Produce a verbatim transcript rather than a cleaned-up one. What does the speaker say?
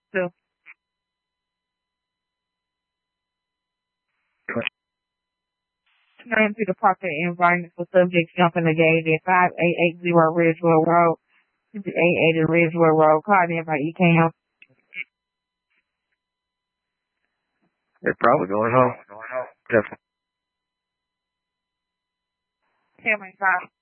So, nine to the proper environment for subjects jumping the gate at five eight eight zero Ridgewell Road, eight eighty Ridgewell Road, called in by E K M. They're probably going home. Definitely. ten five.